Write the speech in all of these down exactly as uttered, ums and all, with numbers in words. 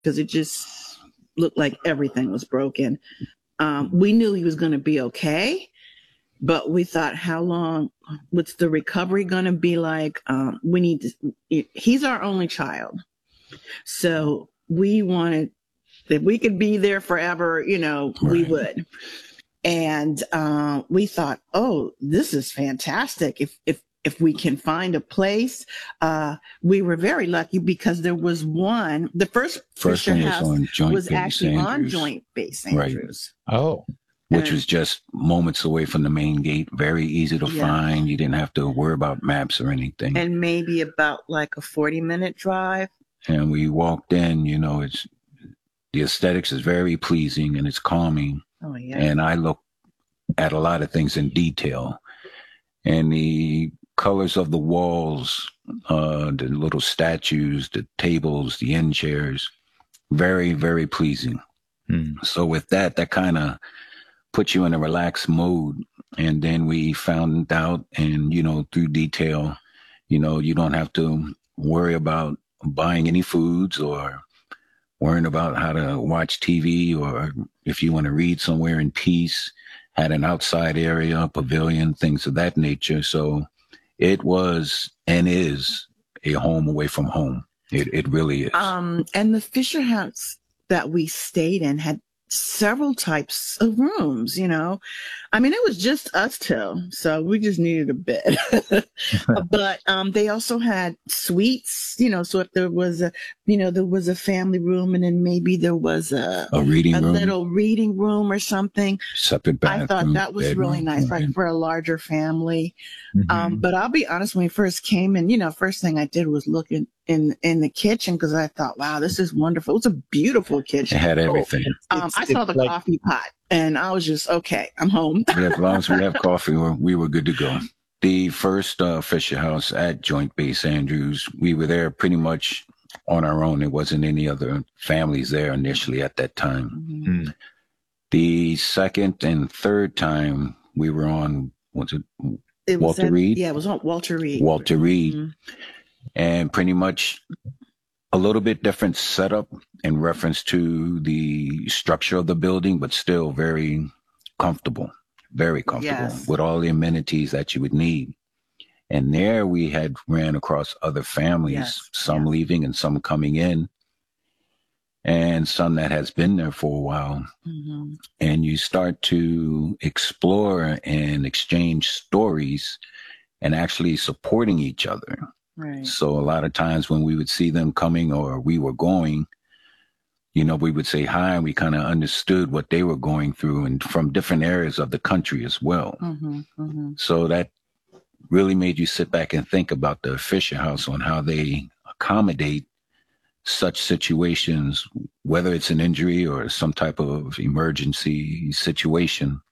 because it just looked like everything was broken. Um, we knew he was going to be okay, but we thought, how long, what's the recovery going to be like? Um, we need to, he's our only child. So we wanted, if we could be there forever, you know, right. we would. And uh, we thought, oh, this is fantastic. If, if, if we can find a place, uh, we were very lucky because there was one, the first, first Fisher one was House on Joint was Base actually Andrews. on Joint Base Andrews. Right. Oh. Which And, was just moments away from the main gate, very easy to yeah. find. You didn't have to worry about maps or anything. And maybe about like a forty minute drive. And we walked in, you know, it's, the aesthetics is very pleasing and it's calming. Oh, yeah. And I look at a lot of things in detail. And the colors of the walls, uh, the little statues, the tables, the end chairs, very, very pleasing. Hmm. So with that, that kind of puts you in a relaxed mode. And then we found out, and, you know, through detail, you know, you don't have to worry about buying any foods or worrying about how to watch T V, or if you want to read somewhere in peace, had an outside area, pavilion, things of that nature. So it was and is a home away from home. It it really is. Um, and the Fisher House that we stayed in had several types of rooms, you know. I mean, it was just us two, so we just needed a bed. But um, they also had suites, you know, so if there was a, you know, there was a family room and then maybe there was a, a reading a room, little reading room or something. Separate bathroom. I thought that was bedroom, really nice, right. like for a larger family. Mm-hmm. Um, but I'll be honest, when we first came in, you know, first thing I did was look in, in, in the kitchen because I thought, wow, this is wonderful. It was a beautiful kitchen. It had everything. Um, It's- I saw it's the like- coffee pot and I was just, okay, I'm home. Yeah, as long as we have coffee, we're, we were good to go. The first uh, Fisher House at Joint Base Andrews, we were there pretty much on our own. There wasn't any other families there initially at that time. Mm-hmm. Hmm. The second and third time we were on, what's it, It was Walter at- Reed? Yeah, it was on Walter Reed. Walter Reed. Mhm. And pretty much a little bit different setup in reference to the structure of the building, but still very comfortable, very comfortable Yes. with all the amenities that you would need. And there we had ran across other families, Yes, some yeah. leaving and some coming in, and some that has been there for a while. Mhm. And you start to explore and exchange stories and actually supporting each other. Right. So a lot of times when we would see them coming or we were going, you know, we would say hi and we kind of understood what they were going through, and from different areas of the country as well. Mhm, mhm. So that really made you sit back and think about the Fisher House on how they accommodate such situations, whether it's an injury or some type of emergency situation.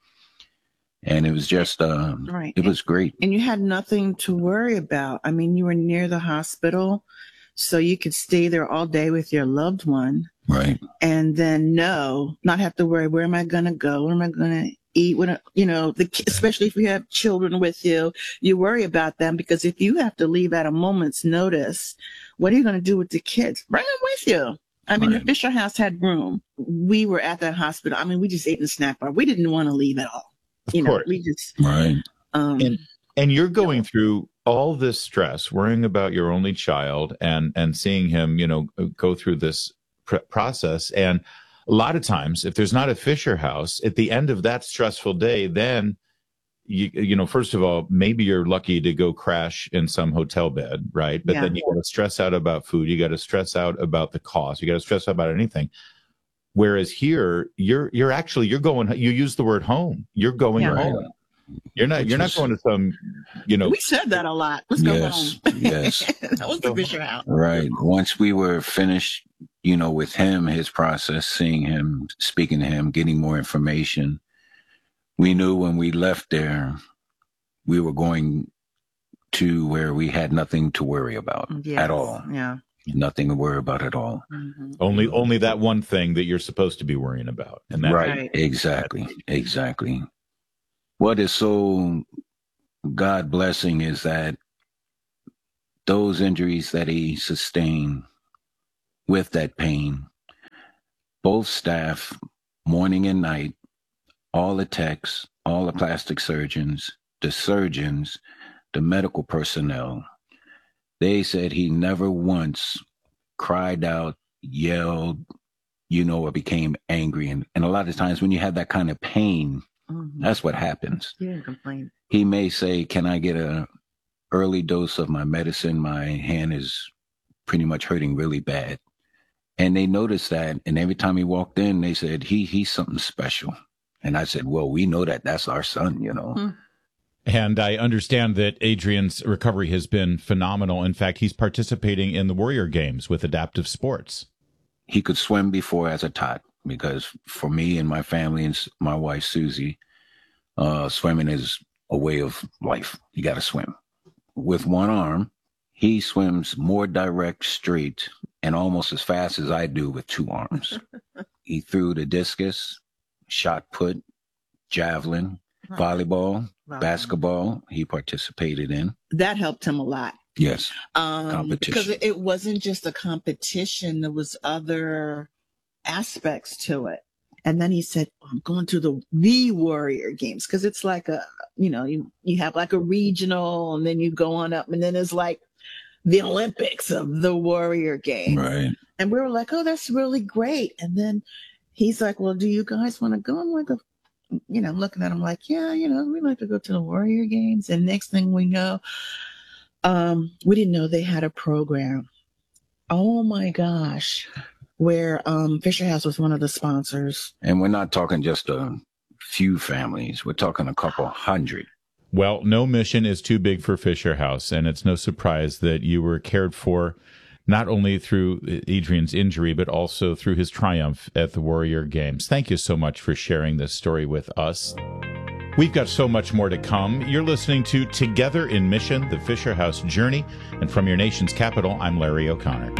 And it was just, uh, Right. it was great. And you had nothing to worry about. I mean, you were near the hospital, so you could stay there all day with your loved one Right. and then no, not have to worry, where am I going to go? Where am I going to eat? When, you know, the, ki- especially if you have children with you, you worry about them because if you have to leave at a moment's notice, what are you going to do with the kids? Bring them with you. I mean, Right. the Fisher House had room. We were at that hospital. I mean, we just ate in the snack bar. We didn't want to leave at all. Of You know, course. we just, Right. um, And and you're going through all this stress, worrying about your only child, and and seeing him, you know, go through this pr- process. And a lot of times, if there's not a Fisher House at the end of that stressful day, then you you know, first of all, maybe you're lucky to go crash in some hotel bed, right? But Yeah. then you got to stress out about food. You got to stress out about the cost. You got to stress out about anything. Whereas here, you're you're actually you're going. You use the word home. You're going Yeah. home. You're not. Which You're not was- going to some. You know. we said that a lot. Let's go Yes, home. yes. That was the Fisher House. Right. Once we were finished, you know, with him, his process, seeing him, speaking to him, getting more information, we knew when we left there, we were going to where we had nothing to worry about Yes. at all. Yeah. Nothing to worry about at all. Mhm. Only, only that one thing that you're supposed to be worrying about, and that Right. Right. Exactly. Exactly. What is so God blessing is that those injuries that he sustained with that pain both staff, morning and night, all the techs, all the plastic surgeons, the surgeons, the medical personnel. They said he never once cried out, yelled, you know, or became angry. And, and a lot of times when you have that kind of pain, mm-hmm. that's what happens. He didn't complain. He may say, can I get a early dose of my medicine? My hand is pretty much hurting really bad. And they noticed that. And every time he walked in, they said, he he's something special. And I said, well, we know that that's our son, you know. Hmm. And I understand that Adrian's recovery has been phenomenal. In fact, he's participating in the Warrior Games with Adaptive Sports. He could swim before as a tot, because for me and my family and my wife, Susie, uh, swimming is a way of life. You got to swim. With one arm, he swims more direct, straight, and almost as fast as I do with two arms. He threw the discus, shot put, javelin, volleyball, wow. basketball, he participated in. That helped him a lot. Yes. Um, competition. Because it wasn't just a competition. There was other aspects to it. And then he said, I'm going to the, the Warrior Games. Because it's like a, you know, you, you have like a regional, and then you go on up, and then it's like the Olympics of the Warrior Games. Right. And we were like, oh, that's really great. And then he's like, well, do you guys want to go? I'm like, you know, looking at him like, yeah, you know, we'd like to go to the Warrior Games. And next thing we know, um, we didn't know they had a program. Oh my gosh. Where um, Fisher House was one of the sponsors. And we're not talking just a few families. We're talking a couple hundred. Well, no mission is too big for Fisher House, and it's no surprise that you were cared for not only through Adrian's injury, but also through his triumph at the Warrior Games. Thank you so much for sharing this story with us. We've got so much more to come. You're listening to Together in Mission, the Fisher House Journey. And from your nation's capital, I'm Larry O'Connor.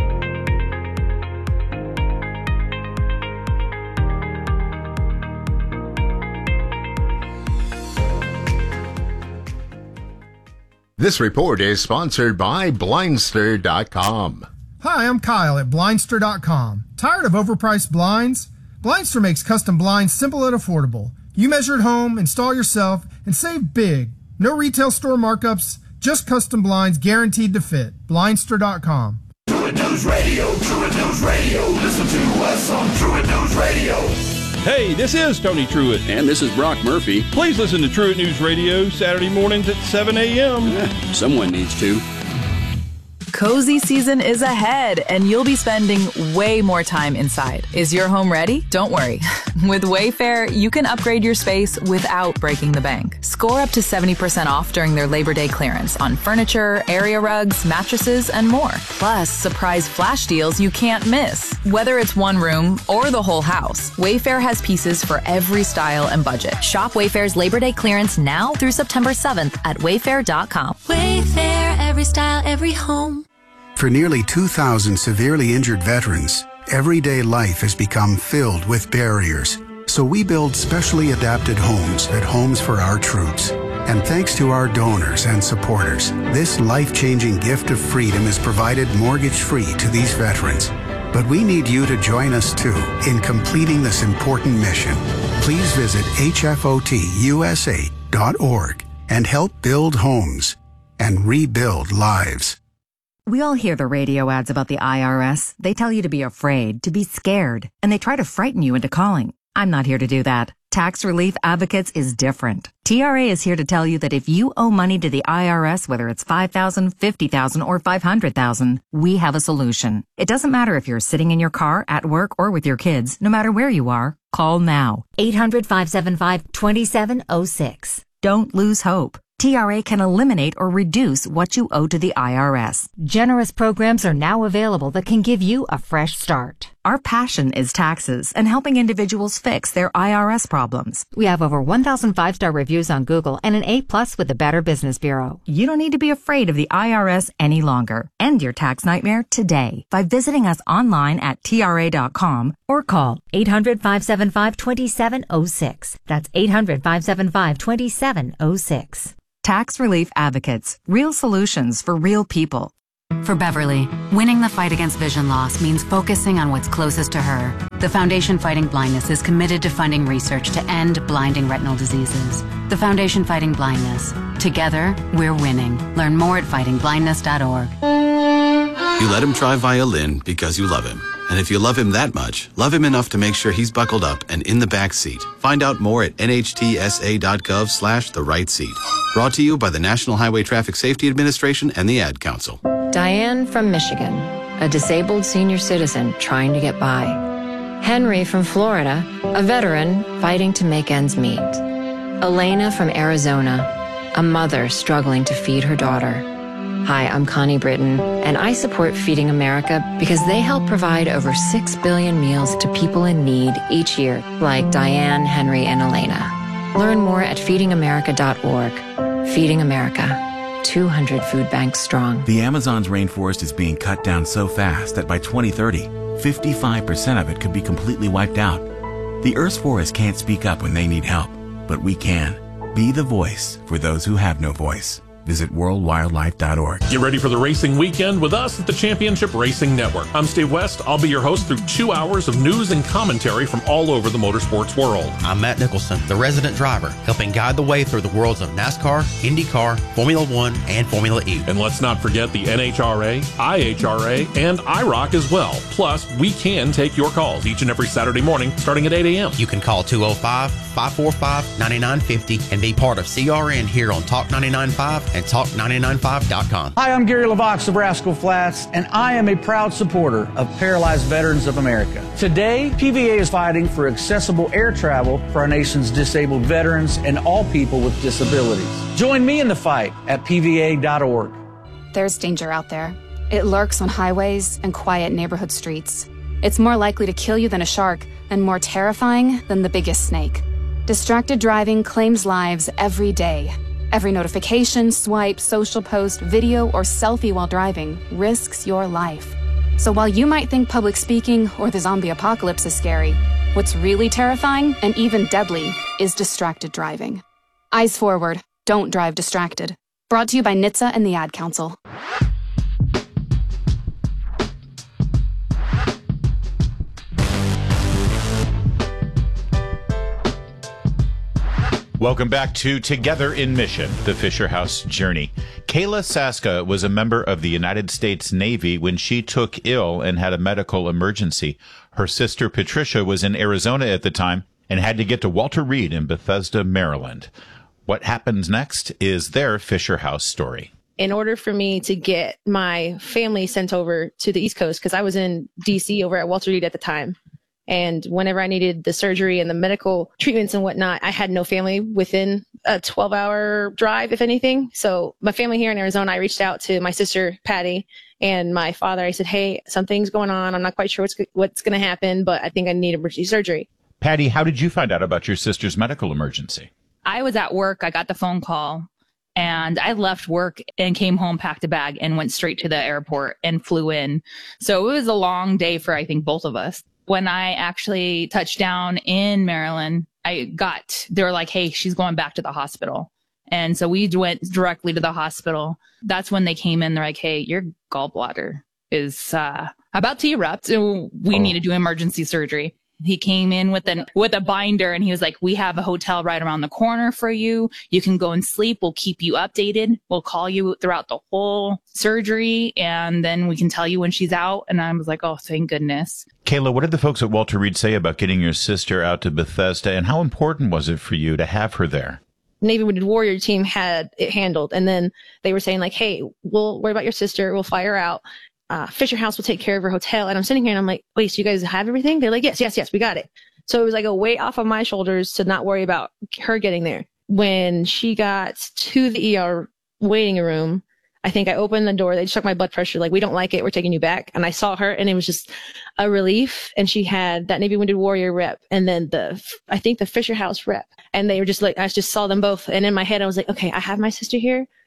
This report is sponsored by Blindster dot com. Hi, I'm Kyle at Blindster dot com. Tired of overpriced blinds? Blindster makes custom blinds simple and affordable. You measure at home, install yourself, and save big. No retail store markups, just custom blinds guaranteed to fit. Blindster dot com. Truett News Radio, Truett News Radio. Listen to us on Truett News Radio. Hey, this is Tony Truett. And this is Brock Murphy. Please listen to Truett News Radio Saturday mornings at seven a.m. Yeah, someone needs to. Cozy season is ahead, and you'll be spending way more time inside. Is your home ready? Don't worry. With Wayfair, you can upgrade your space without breaking the bank. Score up to seventy percent off during their Labor Day clearance on furniture, area rugs, mattresses, and more. Plus, surprise flash deals you can't miss. Whether it's one room or the whole house, Wayfair has pieces for every style and budget. Shop Wayfair's Labor Day clearance now through September seventh at Wayfair dot com. Wayfair, every style, every home. For nearly two thousand severely injured veterans, everyday life has become filled with barriers. So we build specially adapted homes at Homes for Our Troops. And thanks to our donors and supporters, this life-changing gift of freedom is provided mortgage-free to these veterans. But we need you to join us, too, in completing this important mission. Please visit H F O T U S A dot org and help build homes and rebuild lives. We all hear the radio ads about the I R S. They tell you to be afraid, to be scared, and they try to frighten you into calling. I'm not here to do that. Tax Relief Advocates is different. T R A is here to tell you that if you owe money to the I R S, whether it's five thousand dollars, fifty thousand dollars, or five hundred thousand dollars, we have a solution. It doesn't matter if you're sitting in your car, at work, or with your kids. No matter where you are, call now. eight hundred, five seven five, two seven zero six. Don't lose hope. T R A can eliminate or reduce what you owe to the I R S. Generous programs are now available that can give you a fresh start. Our passion is taxes and helping individuals fix their I R S problems. We have over one thousand five-star reviews on Google and an A plus with the Better Business Bureau. You don't need to be afraid of the I R S any longer. End your tax nightmare today by visiting us online at T R A dot com or call eight hundred, five seven five, two seven zero six. That's eight hundred, five seven five, two seven zero six. Tax Relief Advocates. Real solutions for real people. For Beverly, winning the fight against vision loss means focusing on what's closest to her. The Foundation Fighting Blindness is committed to funding research to end blinding retinal diseases. The Foundation Fighting Blindness. Together, we're winning. Learn more at fighting blindness dot org. You let him try violin because you love him. And if you love him that much, love him enough to make sure he's buckled up and in the back seat. Find out more at N H T S A dot gov slash the right seat. Brought to you by the National Highway Traffic Safety Administration and the Ad Council. Diane from Michigan, a disabled senior citizen trying to get by. Henry from Florida, a veteran fighting to make ends meet. Elena from Arizona, a mother struggling to feed her daughter. Hi, I'm Connie Britton, and I support Feeding America because they help provide over six billion meals to people in need each year, like Diane, Henry, and Elena. Learn more at feeding america dot org. Feeding America. two hundred food banks strong. The Amazon's rainforest is being cut down so fast that by twenty thirty, fifty-five percent of it could be completely wiped out. The Earth's forests can't speak up when they need help, but we can. Be the voice for those who have no voice. Visit world wildlife dot org. Get ready for the racing weekend with us at the Championship Racing Network. I'm Steve West. I'll be your host through two hours of news and commentary from all over the motorsports world. I'm Matt Nicholson, the resident driver, helping guide the way through the worlds of NASCAR, IndyCar, Formula One, and Formula E. And let's not forget the N H R A, I H R A, and I R O C as well. Plus, we can take your calls each and every Saturday morning starting at eight a.m. You can call two oh five, five four five, nine nine five oh and be part of C R N here on Talk ninety-nine point five and talk ninety-nine five dot com. Hi, I'm Gary LaVox of Rascal Flats, and I am a proud supporter of Paralyzed Veterans of America. Today, P V A is fighting for accessible air travel for our nation's disabled veterans and all people with disabilities. Join me in the fight at P V A dot org. There's danger out there. It lurks on highways and quiet neighborhood streets. It's more likely to kill you than a shark and more terrifying than the biggest snake. Distracted driving claims lives every day. Every notification, swipe, social post, video, or selfie while driving risks your life. So while you might think public speaking or the zombie apocalypse is scary, what's really terrifying and even deadly is distracted driving. Eyes forward, don't drive distracted. Brought to you by N H T S A and the Ad Council. Welcome back to Together in Mission, the Fisher House Journey. Kayla Saska was a member of the United States Navy when she took ill and had a medical emergency. Her sister Patricia was in Arizona at the time and had to get to Walter Reed in Bethesda, Maryland. What happens next is their Fisher House story. In order for me to get my family sent over to the East Coast, because I was in D C over at Walter Reed at the time, and whenever I needed the surgery and the medical treatments and whatnot, I had no family within a twelve hour drive, if anything. So my family here in Arizona, I reached out to my sister, Patty, and my father. I said, hey, something's going on. I'm not quite sure what's, what's going to happen, but I think I need emergency surgery. Patty, how did you find out about your sister's medical emergency? I was at work. I got the phone call and I left work and came home, packed a bag and went straight to the airport and flew in. So it was a long day for, I think, both of us. When I actually touched down in Maryland, I got, they were like, hey, she's going back to the hospital. And so we went directly to the hospital. That's when they came in. They're like, hey, your gallbladder is uh, about to erupt. So we oh. need to do emergency surgery. He came in with an with a binder and he was like, we have a hotel right around the corner for you. You can go and sleep. We'll keep you updated. We'll call you throughout the whole surgery and then we can tell you when she's out. And I was like, oh, thank goodness. Kayla, what did the folks at Walter Reed say about getting your sister out to Bethesda and how important was it for you to have her there? Navy Wounded Warrior team had it handled. And then they were saying like, hey, we'll worry about your sister. We'll fly her out. Uh, Fisher House will take care of her hotel. And I'm sitting here and I'm like, wait, so you guys have everything? They're like, yes, yes, yes, we got it. So it was like a weight off of my shoulders to not worry about her getting there. When she got to the E R waiting room, I think I opened the door. They checked my blood pressure. Like, we don't like it. We're taking you back. And I saw her and it was just a relief. And she had that Navy Wounded Warrior rep. And then the, I think the Fisher House rep. And they were just like, I just saw them both. And in my head, I was like, okay, I have my sister here.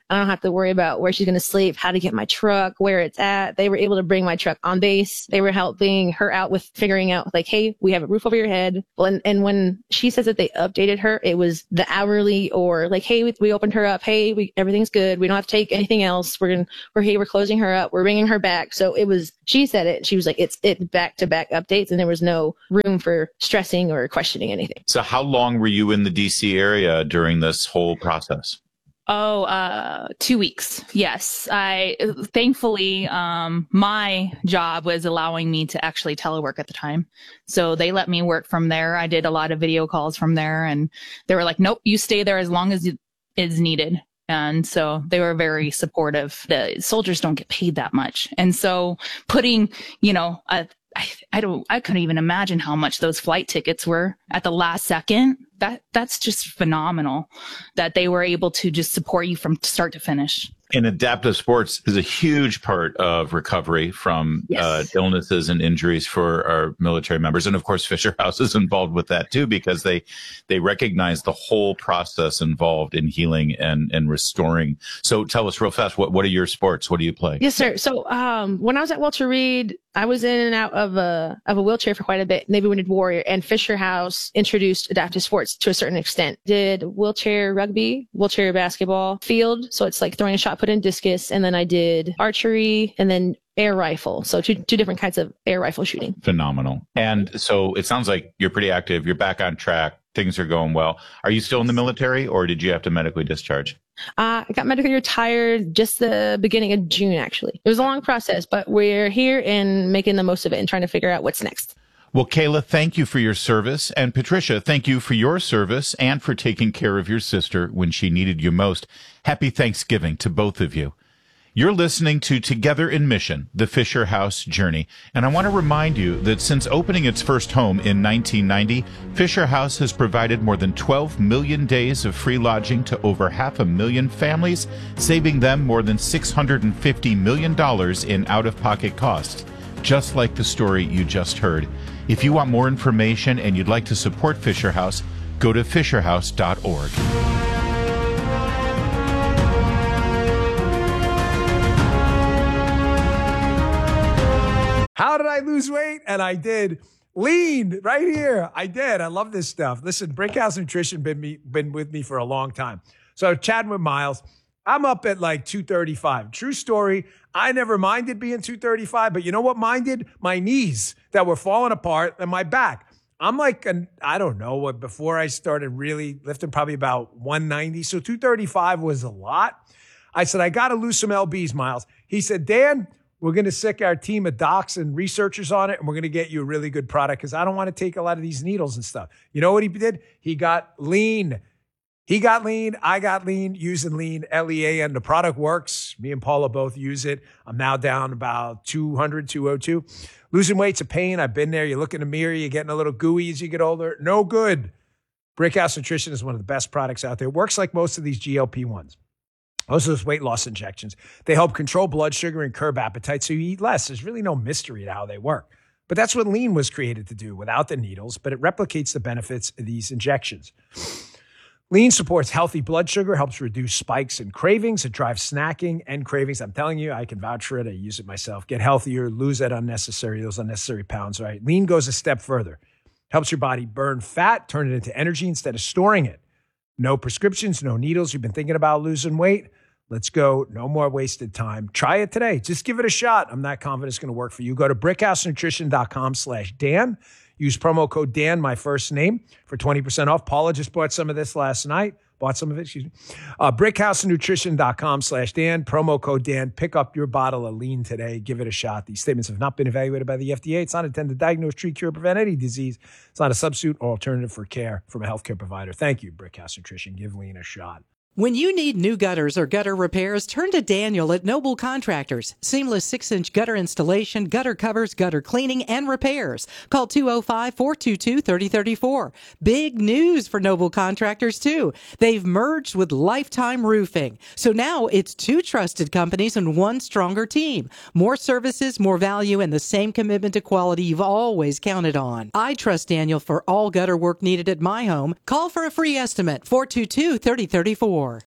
I don't have to worry about where she's going to sleep, how to get my truck, where it's at. They were able to bring my truck on base. They were helping her out with figuring out like, hey, we have a roof over your head. Well, and, and when she says that they updated her, it was the hourly or like, hey, we, we opened her up. Hey, we, everything's good. We don't have to take anything else. We're going to, we're here. We're closing her up. We're bringing her back. So it was, she said it. She was like, it's it back to back updates. And there was no room for stressing or questioning anything. So how long were you in the D C area during this whole process? Oh, uh, two weeks. Yes. I, thankfully, um, my job was allowing me to actually telework at the time. So they let me work from there. I did a lot of video calls from there and they were like, nope, you stay there as long as it is needed. And so they were very supportive. The soldiers don't get paid that much. And so putting, you know, a, I, I don't, I couldn't even imagine how much those flight tickets were at the last second. That, that's just phenomenal that they were able to just support you from start to finish. And adaptive sports is a huge part of recovery from Yes. uh, illnesses and injuries for our military members. And of course, Fisher House is involved with that too, because they, they recognize the whole process involved in healing and, and restoring. So tell us real fast, what, what are your sports? What do you play? Yes, sir. So, um, when I was at Walter Reed, I was in and out of a, of a wheelchair for quite a bit. Navy Wounded Warrior, and Fisher House introduced adaptive sports to a certain extent. Did wheelchair rugby, wheelchair basketball, field. So it's like throwing a shot put in discus. And then I did archery and then air rifle. So two, two different kinds of air rifle shooting. Phenomenal. And so it sounds like you're pretty active. You're back on track. Things are going well. Are you still in the military or did you have to medically discharge? Uh, I got medically retired just the beginning of June, actually. It was a long process, but we're here and making the most of it and trying to figure out what's next. Well, Kayla, thank you for your service. And Patricia, thank you for your service and for taking care of your sister when she needed you most. Happy Thanksgiving to both of you. You're listening to Together in Mission, the Fisher House Journey. And I want to remind you that since opening its first home in nineteen ninety, Fisher House has provided more than twelve million days of free lodging to over half a million families, saving them more than six hundred fifty million dollars in out-of-pocket costs, just like the story you just heard. If you want more information and you'd like to support Fisher House, go to fisher house dot org. How did I lose weight? And I did. Lean right here. I did. I love this stuff. Listen, Brickhouse Nutrition been me been with me for a long time. So chatting with Miles, I'm up at like two thirty-five. True story. I never minded being two thirty-five, but you know what minded? My knees that were falling apart and my back. I'm like, an, I don't know what, before I started really lifting, probably about one ninety. So two thirty-five was a lot. I said, I got to lose some L Bs, Miles. He said, Dan, we're going to sick our team of docs and researchers on it, and we're going to get you a really good product because I don't want to take a lot of these needles and stuff. You know what he did? He got lean. He got lean. I got lean using lean, L E A N. The product works. Me and Paula both use it. I'm now down about two hundred, two oh two. Losing weight's a pain. I've been there. You look in the mirror, you're getting a little gooey as you get older. No good. Brickhouse Nutrition is one of the best products out there. It works like most of these G L P ones. Most of those weight loss injections. They help control blood sugar and curb appetite so you eat less. There's really no mystery to how they work. But that's what lean was created to do without the needles, but it replicates the benefits of these injections. Lean supports healthy blood sugar, helps reduce spikes and cravings. It drives snacking and cravings. I'm telling you, I can vouch for it. I use it myself. Get healthier, lose that unnecessary, those unnecessary pounds, right? Lean goes a step further. Helps your body burn fat, turn it into energy instead of storing it. No prescriptions, no needles. You've been thinking about losing weight? Let's go. No more wasted time. Try it today. Just give it a shot. I'm not confident it's going to work for you. Go to brickhousenutrition.com slash Dan. Use promo code Dan, my first name, for twenty percent off. Paula just bought some of this last night. Bought some of it, excuse me. Uh, brickhousenutrition.com slash Dan. Promo code Dan. Pick up your bottle of lean today. Give it a shot. These statements have not been evaluated by the F D A. It's not intended to diagnose, treat, cure, prevent any disease. It's not a substitute or alternative for care from a healthcare provider. Thank you, Brickhouse Nutrition. Give lean a shot. When you need new gutters or gutter repairs, turn to Daniel at Noble Contractors. Seamless six-inch gutter installation, gutter covers, gutter cleaning, and repairs. Call two oh five, four two two, three oh three four. Big news for Noble Contractors, too. They've merged with Lifetime Roofing. So now it's two trusted companies and one stronger team. More services, more value, and the same commitment to quality you've always counted on. I trust Daniel for all gutter work needed at my home. Call for a free estimate, four two two, three oh three four.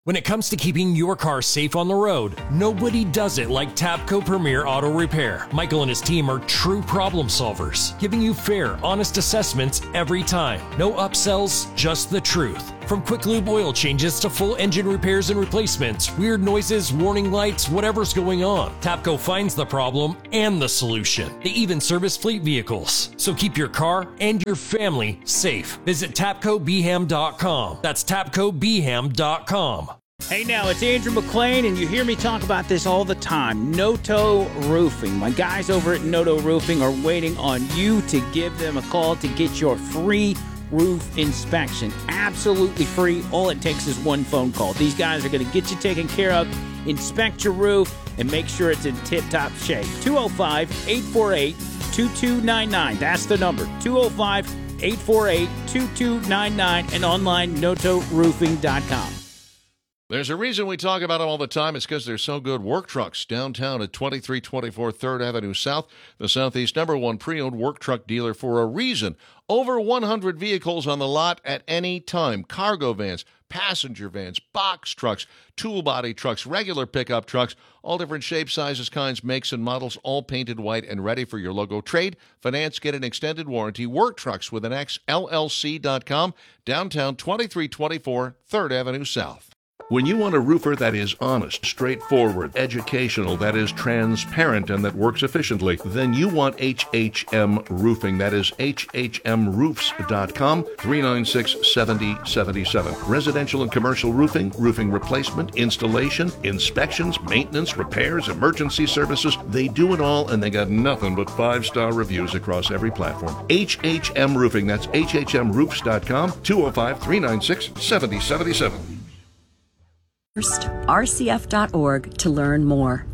When it comes to keeping your car safe on the road, nobody does it like Tapco Premier Auto Repair. Michael and his team are true problem solvers, giving you fair, honest assessments every time. No upsells, just the truth. From quick lube oil changes to full engine repairs and replacements, weird noises, warning lights, whatever's going on, Tapco finds the problem and the solution. They even service fleet vehicles. So keep your car and your family safe. Visit tapco b ham dot com. That's tapco b ham dot com. Hey now, it's Andrew McClain, and you hear me talk about this all the time. Noto Roofing. My guys over at Noto Roofing are waiting on you to give them a call to get your free roof inspection. Absolutely free. All it takes is one phone call. These guys are going to get you taken care of, inspect your roof, and make sure it's in tip-top shape. two oh five, eight four eight, two two nine nine. That's the number. two oh five, eight four eight, two two nine nine and online noto roofing dot com. There's a reason we talk about them all the time. It's because they're so good. Work Trucks, downtown at twenty-three twenty-four third Avenue South, the Southeast number one pre-owned work truck dealer for a reason. Over one hundred vehicles on the lot at any time. Cargo vans, passenger vans, box trucks, tool body trucks, regular pickup trucks, all different shapes, sizes, kinds, makes, and models, all painted white and ready for your logo. Trade, finance, get an extended warranty. Work Trucks with an X, L L C dot com, downtown twenty-three twenty-four third Avenue South. When you want a roofer that is honest, straightforward, educational, that is transparent, and that works efficiently, then you want H H M Roofing. That is H H M roofs dot com, three nine six, seven oh seven seven. Residential and commercial roofing, roofing replacement, installation, inspections, maintenance, repairs, emergency services. They do it all, and they got nothing but five-star reviews across every platform. H H M Roofing. That's H H M roofs dot com, two oh five, three nine six, seven oh seven seven. R C F dot org to learn more.